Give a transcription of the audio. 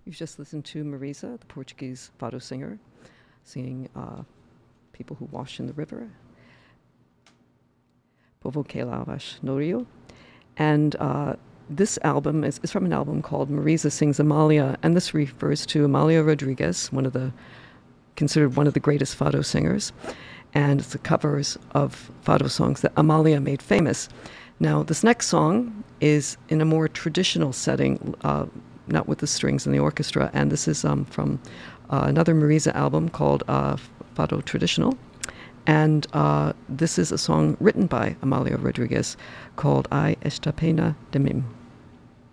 You've just listened to Marisa, the Portuguese fado singer, singing People Who Wash in the River, Povo que lavas no rio. And this album is from an album called Marisa Sings Amalia, and this refers to Amalia Rodriguez, considered one of the greatest fado singers, and it's the covers of fado songs that Amalia made famous. Now, this next song is in a more traditional setting, not with the strings and the orchestra, and this is from another Marisa album called Fado Traditional, and this is a song written by Amalia Rodriguez called Ai Esta Pena de Mim.